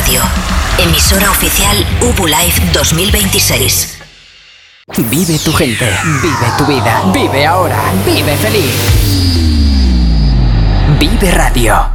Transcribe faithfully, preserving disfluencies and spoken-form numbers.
Radio. Emisora oficial U B U Live dos mil veintiséis. Vive tu gente, vive tu vida, vive ahora, vive feliz. Vive Radio.